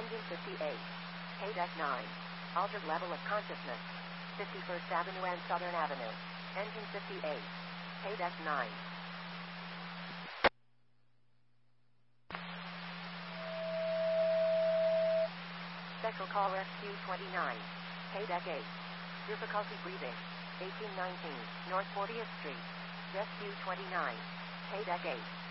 Engine 58. Deck 9. Altered level of consciousness. 51st Avenue and Southern Avenue. Engine 58. Deck 9. Special call Rescue 29. Deck 8. Difficulty breathing. 1819 North 40th Street. Rescue 29. Deck 8.